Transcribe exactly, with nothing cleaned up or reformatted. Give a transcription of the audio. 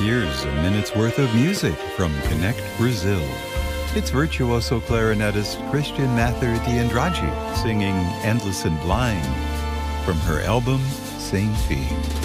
Here's a minute's worth of music from Connect Brazil. It's virtuoso clarinetist Christian Mather D'Andrade singing Endless and Blind from her album Sem Fim.